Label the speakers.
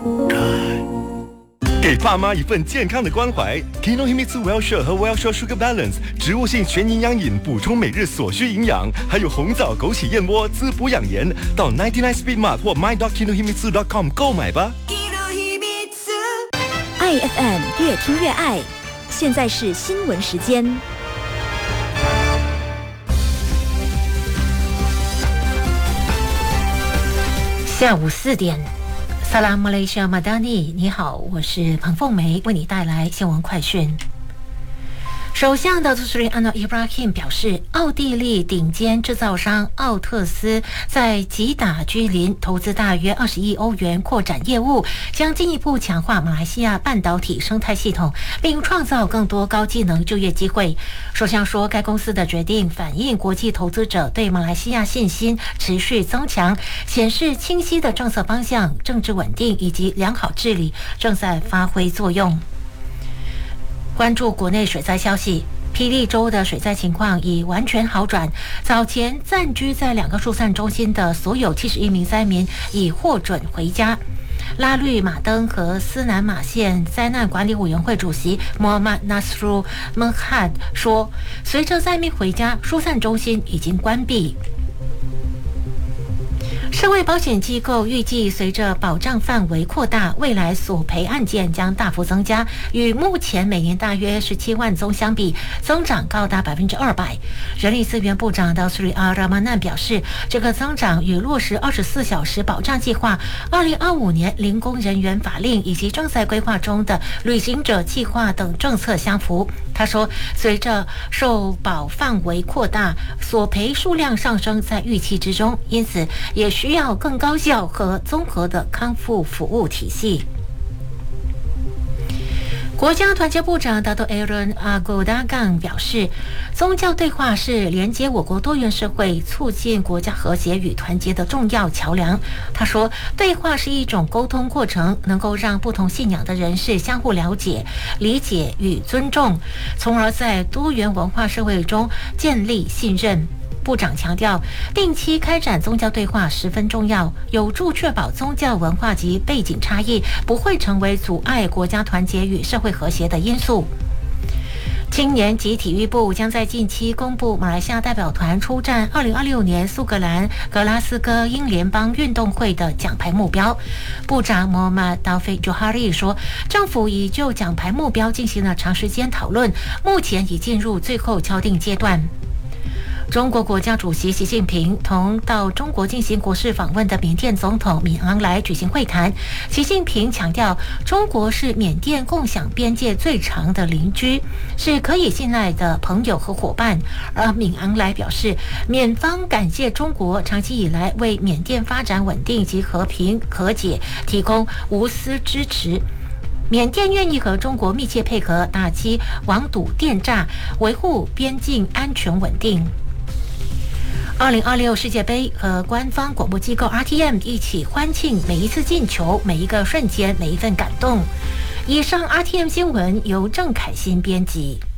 Speaker 1: 给爸妈一份健康的关怀 Kinohimitsu Wellshore 和 Wellshore Sugar Balance 植物性全营养饮，补充每日所需营养，还有红枣枸杞燕窝滋补养颜，到99 Speed Mart 或 my.kinohimitsu.com 购买吧。
Speaker 2: 爱 FM 越听越爱，现在是新闻时间。
Speaker 3: 下午4点。萨拉马来西亚马达尼，你好，我是彭凤梅，为你带来新闻快讯。首相达图斯里安诺伊布拉辛表示，奥地利顶尖制造商奥特斯在吉打居林投资大约20亿欧元扩展业务，将进一步强化马来西亚半导体生态系统，并创造更多高技能就业机会。首相说，该公司的决定反映国际投资者对马来西亚信心持续增强，显示清晰的政策方向、政治稳定以及良好治理正在发挥作用。关注国内水灾消息，霹雳州的水灾情况已完全好转。早前暂居在2个疏散中心的所有71名灾民已获准回家。拉律马登和斯南马县灾难管理委员会主席莫曼纳斯鲁门汉说，随着灾民回家，疏散中心已经关闭。社会保险机构预计，随着保障范围扩大，未来索赔案件将大幅增加，与目前每年大约17万宗相比，增长高达200%。人力资源部长道斯里阿拉曼难表示，这个增长与落实24小时保障计划、2025年零工人员法令以及正在规划中的旅行者计划等政策相符。他说，随着受保范围扩大，索赔数量上升在预期之中，因此也需要更高效和综合的康复服务体系。国家团结部长达多艾伦阿古达冈表示，宗教对话是连接我国多元社会、促进国家和谐与团结的重要桥梁。他说，对话是一种沟通过程，能够让不同信仰的人士相互了解、理解与尊重，从而在多元文化社会中建立信任。部长强调，定期开展宗教对话十分重要，有助确保宗教文化及背景差异不会成为阻碍国家团结与社会和谐的因素。青年及体育部将在近期公布马来西亚代表团出战2026年苏格兰格拉斯哥英联邦运动会的奖牌目标。部长莫玛达菲朱哈利说，政府已就奖牌目标进行了长时间讨论，目前已进入最后敲定阶段。中国国家主席习近平同到中国进行国事访问的缅甸总统敏昂莱举行会谈。习近平强调，中国是缅甸共享边界最长的邻居，是可以信赖的朋友和伙伴。而敏昂莱表示，缅方感谢中国长期以来为缅甸发展稳定及和平和解提供无私支持。缅甸愿意和中国密切配合，打击网赌电诈，维护边境安全稳定。2026世界杯和官方广播机构 RTM 一起欢庆每一次进球、每一个瞬间、每一份感动。以上 RTM 新闻由郑凯欣编辑。